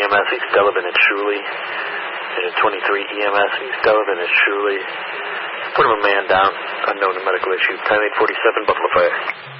EMS East Delavan and Shuley. Engine 23 EMS East Delavan and Shuley. Put him a man down, unknown to medical issue. Time 847, Buffalo Fire.